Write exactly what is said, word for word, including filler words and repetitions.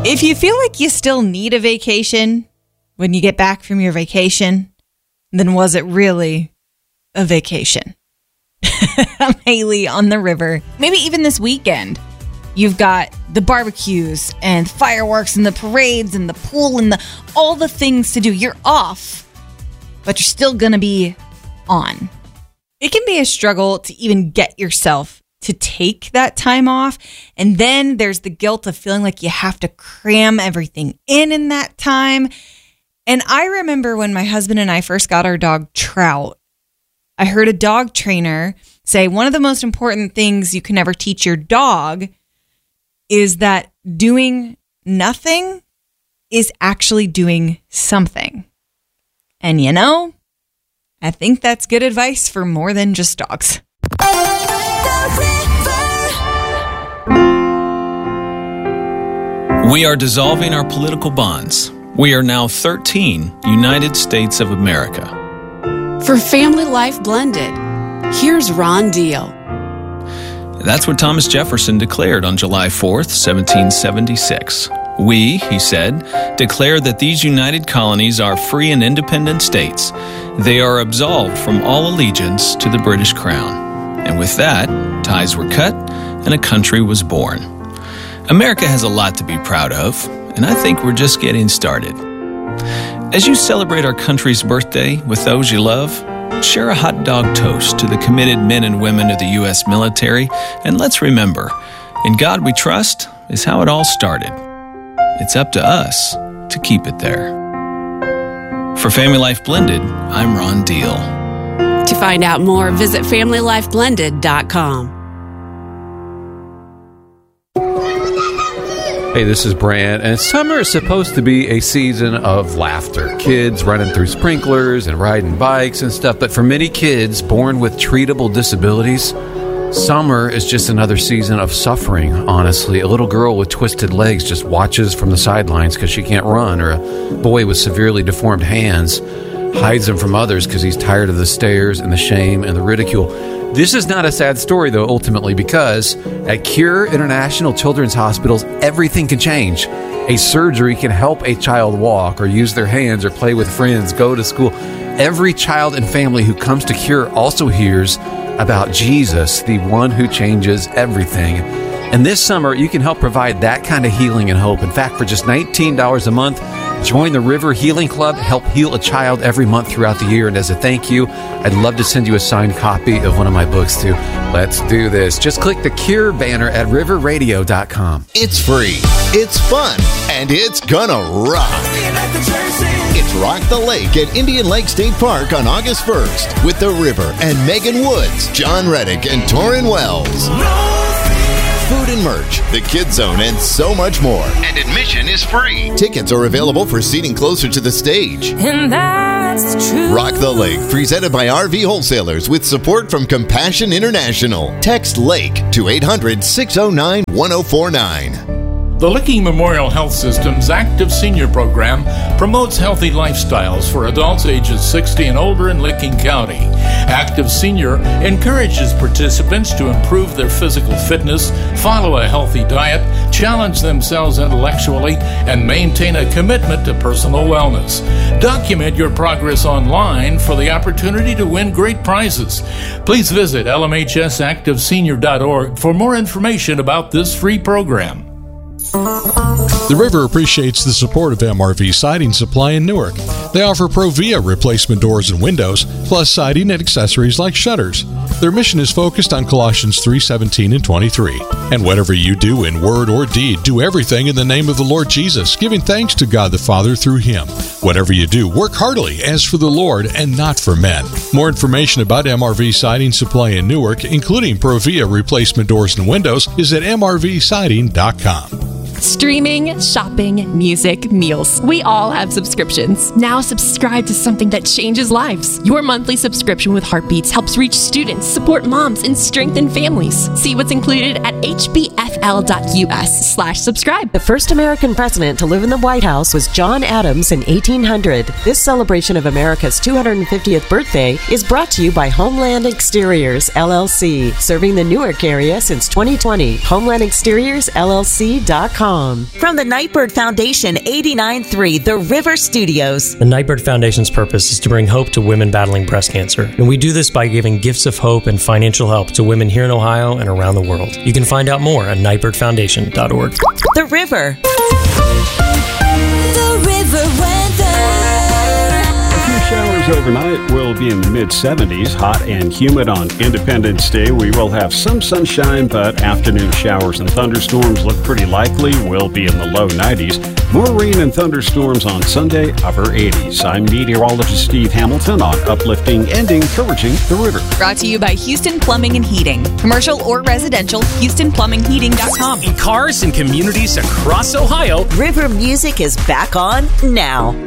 If you feel like you still need a vacation when you get back from your vacation, then was it really a vacation? I'm Haley on the river. Maybe even this weekend, you've got the barbecues and fireworks and the parades and the pool and the all the things to do. You're off, but you're still going to be on. It can be a struggle to even get yourself to take that time off. And then there's the guilt of feeling like you have to cram everything in in that time. And I remember when my husband and I first got our dog Trout, I heard a dog trainer say one of the most important things you can ever teach your dog is that doing nothing is actually doing something. And you know, I think that's good advice for more than just dogs. We are dissolving our political bonds. We are now thirteen United States of America. For Family Life Blended, here's Ron Deal. That's what Thomas Jefferson declared on July fourth, seventeen seventy-six. We, he said, declare that these united colonies are free and independent states. They are absolved from all allegiance to the British Crown. And with that, ties were cut and a country was born. America has a lot to be proud of, and I think we're just getting started. As you celebrate our country's birthday with those you love, share a hot dog toast to the committed men and women of the U S military, and let's remember, in God we trust is how it all started. It's up to us to keep it there. For Family Life Blended, I'm Ron Deal. To find out more, visit family life blended dot com. Hey, this is Brant, and summer is supposed to be a season of laughter. Kids running through sprinklers and riding bikes and stuff, but for many kids born with treatable disabilities, summer is just another season of suffering, honestly. A little girl with twisted legs just watches from the sidelines because she can't run, or a boy with severely deformed hands hides them from others because he's tired of the stares and the shame and the ridicule. This is not a sad story, though, ultimately, because at Cure International Children's Hospitals, everything can change. A surgery can help a child walk or use their hands or play with friends, go to school. Every child and family who comes to Cure also hears about Jesus, the one who changes everything. And this summer, you can help provide that kind of healing and hope. In fact, for just nineteen dollars a month, join the River Healing Club, help heal a child every month throughout the year. And as a thank you, I'd love to send you a signed copy of one of my books, too. Let's do this. Just click the Cure banner at river radio dot com. It's free, it's fun, and it's gonna rock. It's Rock the Lake at Indian Lake State Park on August first with The River and Megan Woods, John Reddick, and Torrin Wells. Food and merch, the Kids Zone, and so much more. And admission is free. Tickets are available for seating closer to the stage. And that's the truth. Rock the Lake, presented by R V Wholesalers with support from Compassion International. Text LAKE to eight hundred, six oh nine, one oh four nine. The Licking Memorial Health System's Active Senior Program promotes healthy lifestyles for adults ages sixty and older in Licking County. Active Senior encourages participants to improve their physical fitness, follow a healthy diet, challenge themselves intellectually, and maintain a commitment to personal wellness. Document your progress online for the opportunity to win great prizes. Please visit L M H S active senior dot org for more information about this free program. The River appreciates the support of M R V Siding Supply in Newark. They offer Provia replacement doors and windows, plus siding and accessories like shutters. Their mission is focused on Colossians three seventeen and twenty-three. And whatever you do in word or deed, do everything in the name of the Lord Jesus, giving thanks to God the Father through Him. Whatever you do, work heartily as for the Lord and not for men. More information about M R V Siding Supply in Newark, including Provia replacement doors and windows, is at m r v siding dot com. Streaming, shopping, music, meals. We all have subscriptions. Now subscribe to something that changes lives. Your monthly subscription with Heartbeats helps reach students, support moms, and strengthen families. See what's included at h b f l dot u s slash subscribe. The first American president to live in the White House was John Adams in eighteen hundred. This celebration of America's two hundred fiftieth birthday is brought to you by Homeland Exteriors, L L C, serving the Newark area since twenty twenty. homeland exteriors l l c dot com. com. From the Nightbird Foundation, eighty-nine point three The River Studios. The Nightbird Foundation's purpose is to bring hope to women battling breast cancer. And we do this by giving gifts of hope and financial help to women here in Ohio and around the world. You can find out more at nightbird foundation dot org. The River. The River weather. Showers overnight will be in the mid seventies, hot and humid on Independence Day. We will have some sunshine, but afternoon showers and thunderstorms look pretty likely. We'll be in the low nineties. More rain and thunderstorms on Sunday, upper eighties. I'm meteorologist Steve Hamilton on uplifting and encouraging the river. Brought to you by Houston Plumbing and Heating. Commercial or residential, houston plumbing heating dot com. In cars and communities across Ohio, River music is back on now.